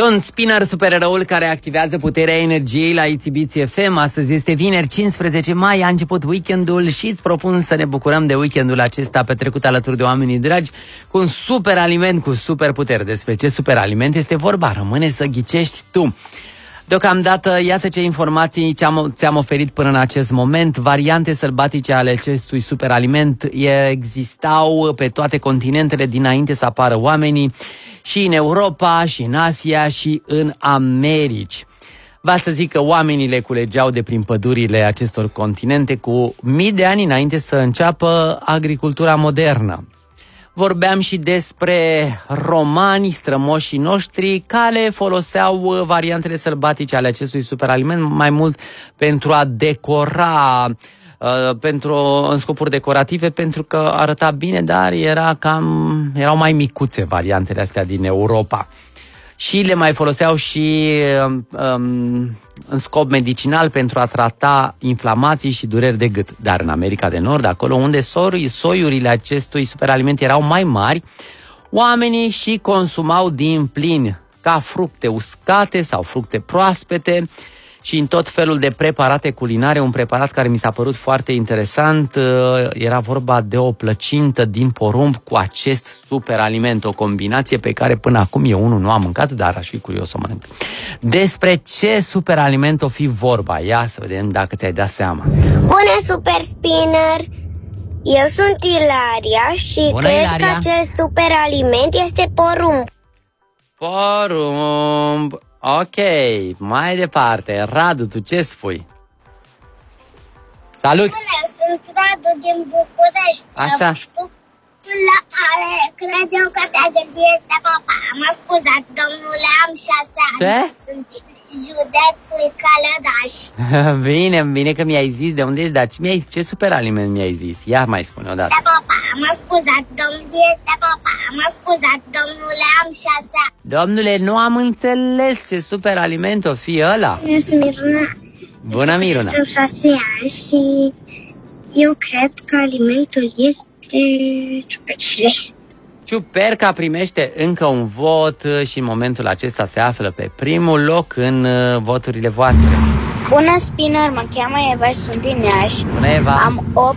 Sunt Spinner, supereroul care activează puterea energiei la Itzibiți FM. Astăzi este vineri, 15 mai, a început weekendul și îți propun să ne bucurăm de weekendul acesta petrecut alături de oamenii dragi cu un super aliment cu super putere. Despre ce super aliment este vorba? Rămâne să ghicești tu. Deocamdată, iată ce informații ți-am oferit până în acest moment. Variante sălbatice ale acestui superaliment existau pe toate continentele dinainte să apară oamenii, și în Europa, și în Asia, și în Americi. Va să zic că oamenii le culegeau de prin pădurile acestor continente cu mii de ani înainte să înceapă agricultura modernă. Vorbeam și despre romani, strămoșii noștri, care foloseau variantele sălbatice ale acestui superaliment mai mult pentru a decora, în scopuri decorative, pentru că arăta bine, dar erau mai micuțe variantele astea din Europa. Și le mai foloseau și în scop medicinal pentru a trata inflamații și dureri de gât. Dar în America de Nord, acolo unde soiurile acestui superaliment erau mai mari, oamenii și consumau din plin, ca fructe uscate sau fructe proaspete și în tot felul de preparate culinare. Un preparat care mi s-a părut foarte interesant, era vorba de o plăcintă din porumb cu acest superaliment, o combinație pe care până acum eu nu am mâncat, dar aș fi curios să o mănânc. Despre ce superaliment o fi vorba? Ia să vedem dacă ți-ai dat seama. Bună, Super Spinner! Eu sunt Ilaria și Bună, cred Ilaria. că acest superaliment este porumb. Porumb! Ok, mai departe. Radu, tu ce spui? Salut! Bună, sunt Radu din București. Așa. La care cred eu că te-a gândit este papa. Mă scuzați, domnule, am 6 ani. Ce? Sunt din județul Călăraș. Bine că mi-ai zis de unde ești, dar ce superaliment mi-ai zis? Ia mai spune o dată. Papa, mă scuzați, domnule, papa. Mă scuzați, domnule, am 6 ani. Domnule, nu am înțeles ce superaliment o fi ăla. Eu sunt Miruna. Bună, Miruna! Am 6 ani și eu cred că alimentul este ciupercile. Ciuperca primește încă un vot și în momentul acesta se află pe primul loc în voturile voastre. Bună, Spinner, mă cheamă Eva și sunt din Iași. Bună, Eva! Am 8